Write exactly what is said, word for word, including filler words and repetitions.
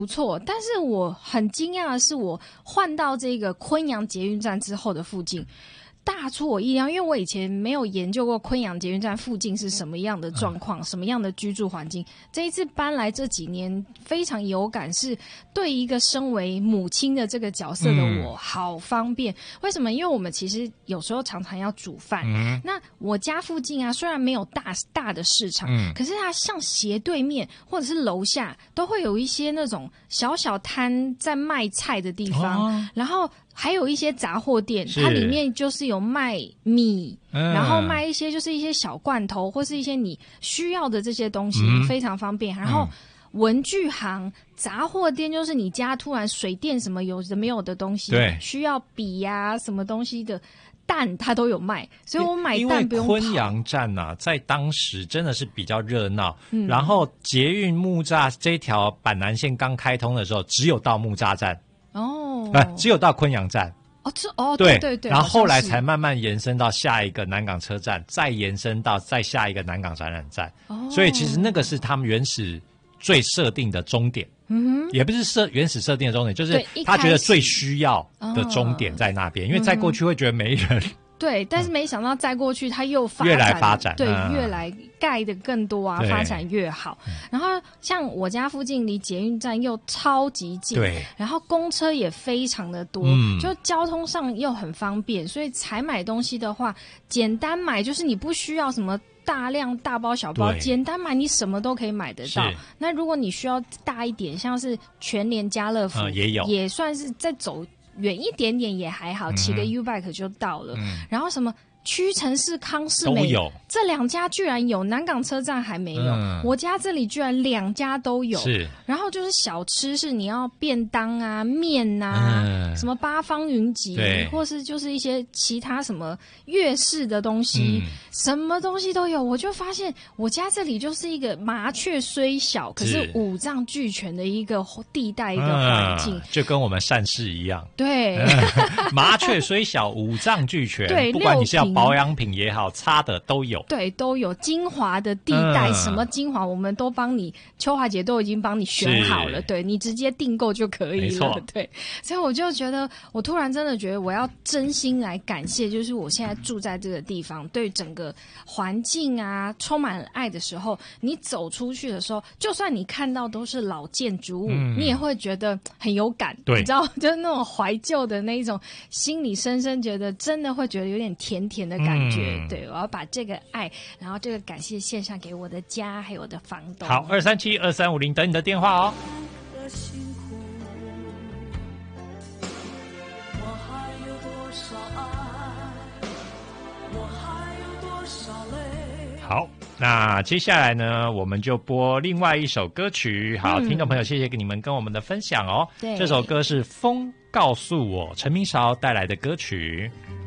不错，但是我很惊讶的是，我换到这个昆阳捷运站之后的附近，大出我意料，因为我以前没有研究过昆阳捷运站附近是什么样的状况、嗯、什么样的居住环境。这一次搬来这几年非常有感，是对一个身为母亲的这个角色的我、嗯、好方便。为什么？因为我们其实有时候常常要煮饭、嗯、那我家附近啊虽然没有大大的市场、嗯、可是它像斜对面或者是楼下都会有一些那种小小摊在卖菜的地方、哦、然后还有一些杂货店，它里面就是有卖米、嗯、然后卖一些就是一些小罐头或是一些你需要的这些东西、嗯、非常方便。然后文具行、杂货店就是你家突然水电什么有的没有的东西，对，需要笔呀、啊、什么东西的蛋它都有卖，所以我买蛋不用跑。 因为昆阳站啊在当时真的是比较热闹、嗯、然后捷运木栅这条板南线刚开通的时候只有到木栅站哦，呃，只有到昆阳站哦，这哦，对对对， 然后后来才慢慢延伸到下一个南港车站，再延伸到再下一个南港展览站。哦，所以其实那个是他们原始最设定的终点，嗯哼，也不是设原始设定的终点，就是他觉得最需要的终点在那边，因为再过去会觉得没人。嗯对，但是没想到再过去它又发展， 越来发展， 对， 嗯、 越来盖的更多啊，发展越好。然后像我家附近离捷运站又超级近，对，然后公车也非常的多，嗯、就交通上又很方便，所以采买东西的话，简单买就是你不需要什么大量大包小包，简单买你什么都可以买得到。那如果你需要大一点，像是全联、家乐福、嗯、 也有， 也算是在走远一点点也还好，骑个 U-Bike 就到了。嗯、然后什么屈臣氏、康士美有这两家居然有，南港车站还没有。嗯、我家这里居然两家都有。是，然后就是小吃是你要便当啊、面啊、嗯、什么八方云集，或是就是一些其他什么粤式的东西，嗯、什么东西都有。我就发现我家这里就是一个麻雀虽小，可是五脏俱全的一个地带一个环境，嗯、 就跟我们善事一样。 对， 麻雀虽小，五脏俱全。对，不管你是要保养品也好，擦的都有。 对，都有精华的地带，嗯、什么精华我们都帮你，秋华姐都已经帮你选好了，对，你直接订购就可以了。对，所以我就觉得，我突然真的觉得我要真心来感谢，就是我现在住在这个地方，对整个环境啊充满了爱的时候，你走出去的时候，就算你看到都是老建筑物，嗯、你也会觉得很有感，对，你知道，就是那种怀旧的那一种，心里深深觉得真的会觉得有点甜甜的感觉。嗯、对，我要把这个爱，然后这个感谢献上给我的家，还有我的房东。 好，二三七二三五零等你的电话哦。好，那接下来呢，我们就播另外一首歌曲。好，嗯、听众朋友，谢谢你们跟我们的分享哦。对，这首歌是《风告诉我》，陈明韶带来的歌曲。